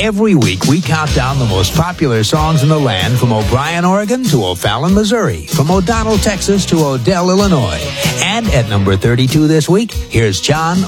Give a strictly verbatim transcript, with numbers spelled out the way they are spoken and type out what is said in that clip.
Every week, we count down the most popular songs in the land from O'Brien, Oregon to O'Fallon, Missouri, from O'Donnell, Texas to Odell, Illinois. And at number thirty-two this week, here's John